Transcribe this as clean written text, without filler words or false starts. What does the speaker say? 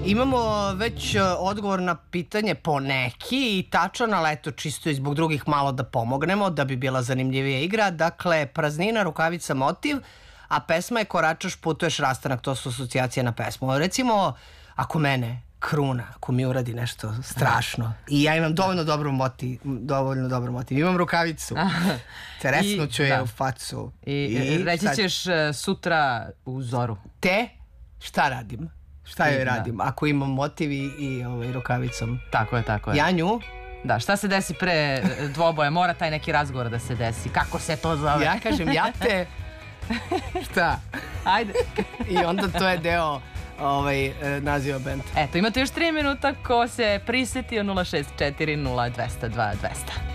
Imamo već odgovor na pitanje po neki i tačan, ali eto čisto i zbog drugih malo da pomognemo da bi bila zanimljivija igra. Dakle, praznina, rukavica, motiv, a pesma je koračaš, putuješ, rastanak, to su asocijacije na pesmu. Recimo, ako mene kruna, ako mi uradi nešto strašno i ja imam dovoljno dobar motiv, imam rukavicu, teresnuću je u facu. I reći ćeš sutra u zoru. Te, šta radim? Šta joj radim? Ako imam motiv i rukavicom. Tako je. Ja nju? Da, šta se desi pre dvoboja? Mora taj neki razgovor da se desi. Kako se to zove? Ja kažem, ja te... Šta? Ajde. I onda to je deo naziva benda. Eto, imate još 3 minuta ko se prisetio 064 0200 2200.